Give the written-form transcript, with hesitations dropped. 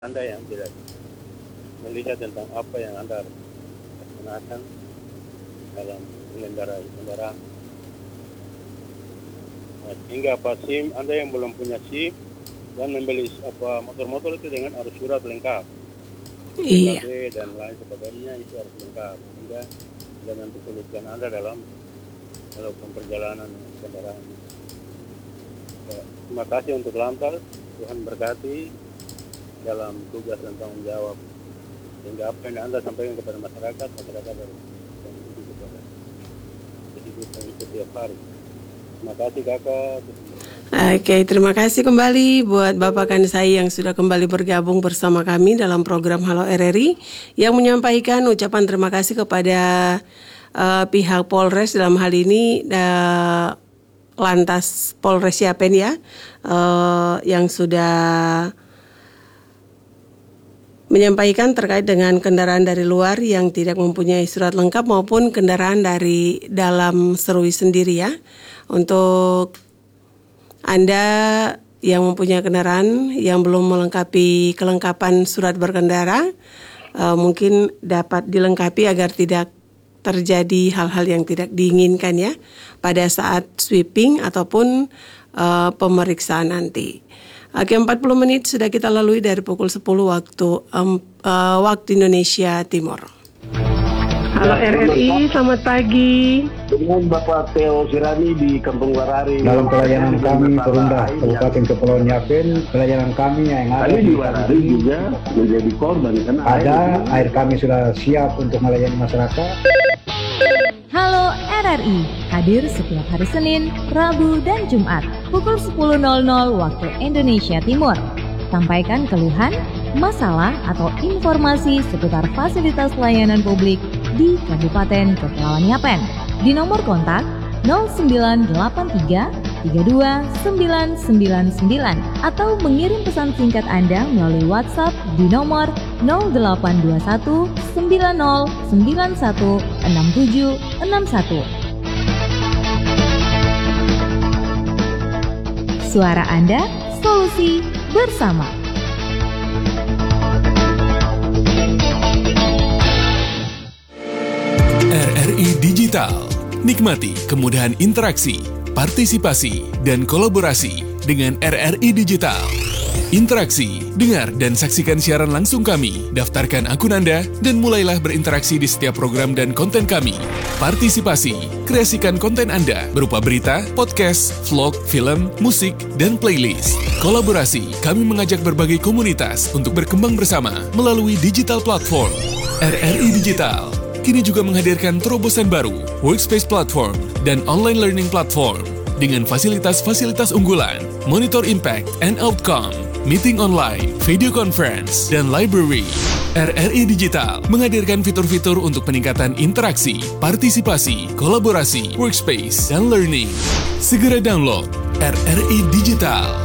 Anda yang tidak melihat tentang apa yang Anda laksanakan dalam mengendarai kendaraan. Nah, sehingga SIM Anda yang belum punya SIM dan membeli motor-motor itu dengan harus surat lengkap, Iya. BKB dan lain sebagainya itu harus lengkap, sehingga jangan kesulitan Anda dalam melakukan perjalanan kendaraan. Terima kasih untuk Lantas, Tuhan berkati dalam tugas dan tanggung jawab, sehingga apa yang Anda sampaikan kepada masyarakat harus mengikuti kepada kehidupan itu setiap hari. Terima kasih kakak. Oke, terima kasih kembali buat Bapak Kansai yang sudah kembali bergabung bersama kami dalam program Halo RRI, yang menyampaikan ucapan terima kasih kepada pihak Polres dalam hal ini Lantas Polres Yapen ya, yang sudah menyampaikan terkait dengan kendaraan dari luar yang tidak mempunyai surat lengkap maupun kendaraan dari dalam Serui sendiri ya. Untuk Anda yang mempunyai kendaraan yang belum melengkapi kelengkapan surat berkendara, mungkin dapat dilengkapi agar tidak terjadi hal-hal yang tidak diinginkan ya pada saat sweeping ataupun pemeriksaan nanti. Oke, 40 menit sudah kita lalui dari pukul 10 waktu Indonesia Timur. Halo RRI, selamat pagi. Dengan Bapak Theo Sirani di Kampung Warari. Dalam pelayanan kami Perumda Kabupaten Kepulauan Yapen, pelayanan kami yang ada di Warari juga menjadi korban karena ada air kami sudah siap untuk melayani masyarakat. Halo RRI, hadir setiap hari Senin, Rabu, dan Jumat pukul 10.00 waktu Indonesia Timur. Sampaikan keluhan, masalah, atau informasi seputar fasilitas pelayanan publik di Kabupaten Kepulauan Yapen di nomor kontak 0983 32999 atau mengirim pesan singkat Anda melalui WhatsApp di nomor 0821 9091 6761. Suara Anda, solusi bersama. RRI Digital. Nikmati kemudahan interaksi, partisipasi, dan kolaborasi dengan RRI Digital. Interaksi, dengar dan saksikan siaran langsung kami, daftarkan akun Anda, dan mulailah berinteraksi di setiap program dan konten kami. Partisipasi, kreasikan konten Anda berupa berita, podcast, vlog, film, musik, dan playlist. Kolaborasi, kami mengajak berbagai komunitas untuk berkembang bersama melalui digital platform. RRI Digital kini juga menghadirkan terobosan baru, workspace platform, dan online learning platform dengan fasilitas-fasilitas unggulan, monitor impact and outcome, meeting online, video conference, dan library. RRI Digital menghadirkan fitur-fitur untuk peningkatan interaksi, partisipasi, kolaborasi, workspace, dan learning. Segera download RRI Digital.